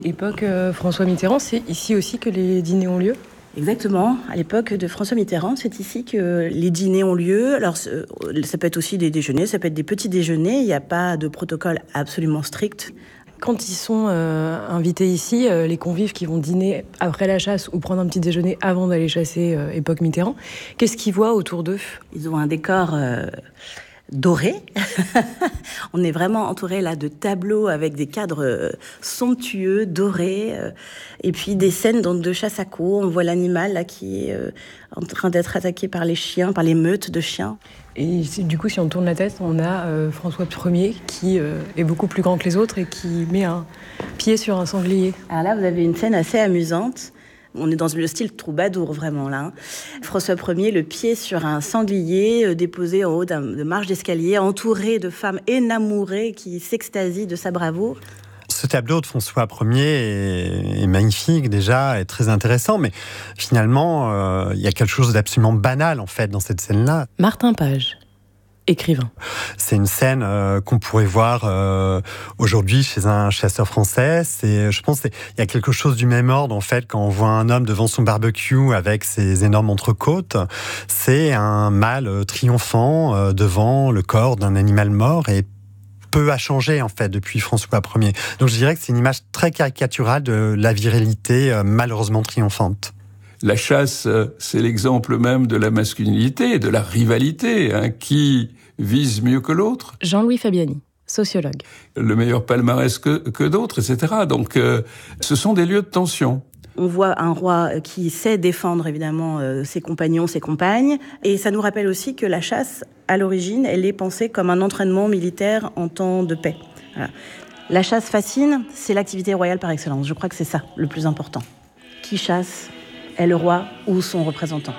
Époque François Mitterrand, c'est ici aussi que les dîners ont lieu ? Exactement. À l'époque de François Mitterrand, c'est ici que les dîners ont lieu. Alors, ça peut être aussi des déjeuners, ça peut être des petits déjeuners. Il n'y a pas de protocole absolument strict. Quand ils sont invités ici, les convives qui vont dîner après la chasse ou prendre un petit déjeuner avant d'aller chasser, époque Mitterrand, qu'est-ce qu'ils voient autour d'eux ? Ils ont un décor doré. On est vraiment entouré là de tableaux avec des cadres somptueux, dorés, et puis des scènes donc, de chasse à courre. On voit l'animal là qui est en train d'être attaqué par les chiens, par les meutes de chiens. Et du coup, si on tourne la tête, on a François Ier qui est beaucoup plus grand que les autres et qui met un pied sur un sanglier. Alors là, vous avez une scène assez amusante. On est dans le style troubadour, vraiment, là. François Ier, le pied sur un sanglier déposé en haut de marche d'escalier, entouré de femmes énamourées qui s'extasient de sa bravoure. Ce tableau de François Ier est magnifique déjà, est très intéressant, mais finalement, il y a quelque chose d'absolument banal, en fait, dans cette scène-là. Martin Page, écrivain. C'est une scène qu'on pourrait voir aujourd'hui chez un chasseur français. Je pense qu'il y a quelque chose du même ordre, en fait, quand on voit un homme devant son barbecue avec ses énormes entrecôtes. C'est un mâle triomphant devant le corps d'un animal mort et peu a changé en fait depuis François Ier. Donc je dirais que c'est une image très caricaturale de la virilité malheureusement triomphante. La chasse, c'est l'exemple même de la masculinité, de la rivalité, qui vise mieux que l'autre. Jean-Louis Fabiani, sociologue. Le meilleur palmarès que d'autres, etc. Donc ce sont des lieux de tension. On voit un roi qui sait défendre évidemment ses compagnons, ses compagnes. Et ça nous rappelle aussi que la chasse, à l'origine, elle est pensée comme un entraînement militaire en temps de paix. Voilà. La chasse fascine, c'est l'activité royale par excellence. Je crois que c'est ça le plus important. Qui chasse est le roi ou son représentant.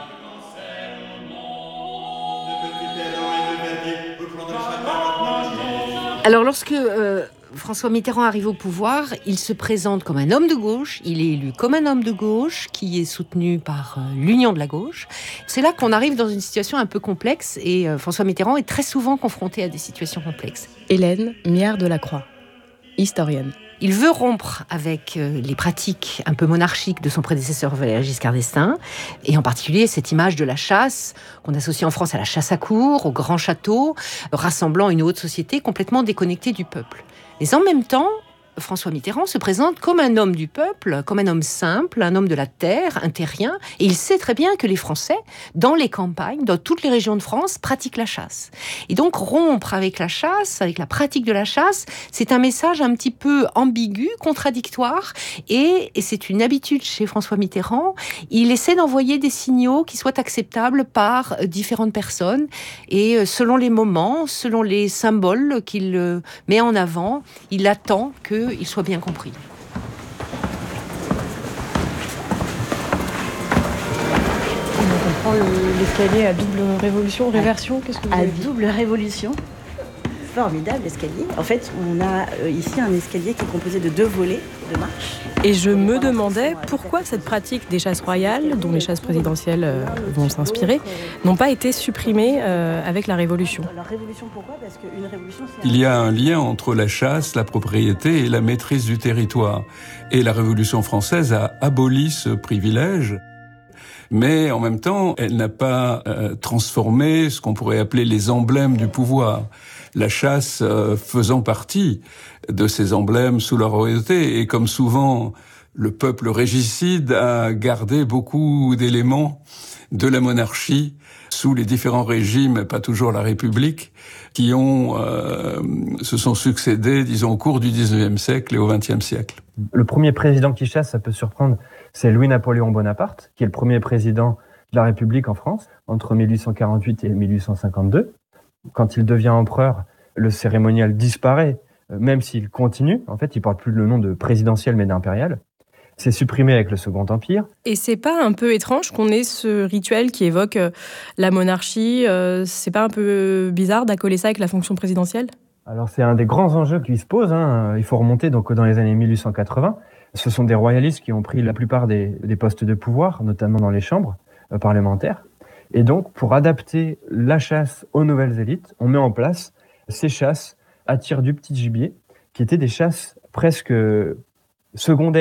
Alors lorsque François Mitterrand arrive au pouvoir, il se présente comme un homme de gauche, il est élu comme un homme de gauche qui est soutenu par l'Union de la gauche. C'est là qu'on arrive dans une situation un peu complexe et François Mitterrand est très souvent confronté à des situations complexes. Hélène Miard-Delacroix, historienne. Il veut rompre avec les pratiques un peu monarchiques de son prédécesseur Valéry Giscard d'Estaing, et en particulier cette image de la chasse qu'on associe en France à la chasse à courre, au grand château, rassemblant une haute société complètement déconnectée du peuple. Mais en même temps, François Mitterrand se présente comme un homme du peuple, comme un homme simple, un homme de la terre, un terrien. Et il sait très bien que les Français, dans les campagnes, dans toutes les régions de France, pratiquent la chasse. Et donc rompre avec la chasse, avec la pratique de la chasse, c'est un message un petit peu ambigu, contradictoire. Et c'est une habitude chez François Mitterrand. Il essaie d'envoyer des signaux qui soient acceptables par différentes personnes. Et selon les moments, selon les symboles qu'il met en avant, il attend qu'il soit bien compris. On prend l'escalier à double révolution, réversion, qu'est-ce que vous avez dit ? Double révolution. Formidable escalier. En fait, on a ici un escalier qui est composé de 2 volets de marche. Et je me demandais pourquoi cette pratique des chasses royales, dont les chasses présidentielles vont s'inspirer, n'ont pas été supprimées avec la Révolution. Alors, Révolution, pourquoi ? Parce qu'une révolution, c'est... Il y a un lien entre la chasse, la propriété et la maîtrise du territoire. Et la Révolution française a aboli ce privilège. Mais en même temps, elle n'a pas transformé ce qu'on pourrait appeler les emblèmes du pouvoir. La chasse faisant partie de ces emblèmes sous leur royauté. Et comme souvent, le peuple régicide a gardé beaucoup d'éléments de la monarchie sous les différents régimes, pas toujours la République, qui se sont succédés, disons, au cours du 19e siècle et au 20e siècle. Le premier président qui chasse, ça peut surprendre, c'est Louis-Napoléon Bonaparte, qui est le premier président de la République en France, entre 1848 et 1852. Quand il devient empereur, le cérémonial disparaît, même s'il continue. En fait, il porte plus le nom de présidentiel, mais d'impérial. C'est supprimé avec le Second Empire. Et c'est pas un peu étrange qu'on ait ce rituel qui évoque la monarchie ? C'est pas un peu bizarre d'accoler ça avec la fonction présidentielle ? Alors, c'est un des grands enjeux qui se posent. Il faut remonter donc dans les années 1880. Ce sont des royalistes qui ont pris la plupart des postes de pouvoir, notamment dans les chambres parlementaires. Et donc, pour adapter la chasse aux nouvelles élites, on met en place ces chasses à tir du petit gibier, qui étaient des chasses presque secondaire